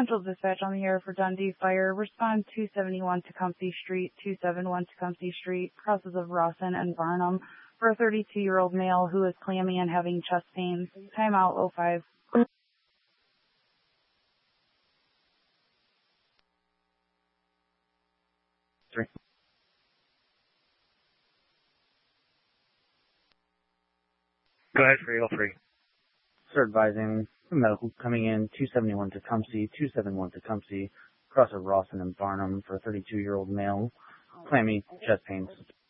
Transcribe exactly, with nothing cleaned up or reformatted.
Central Dispatch on the air for Dundee Fire. Respond two seventy-one Tecumseh Street, two seventy-one Tecumseh Street, crosses of Rawson and Barnum, for a thirty-two-year-old male who is clammy and having chest pains. Timeout oh five. Three. Go ahead, three oh three. Sir advising medical coming in two seventy-one Tecumseh, two seventy-one Tecumseh, cross of Rawson and Barnum for a thirty-two-year-old male, clammy chest pains.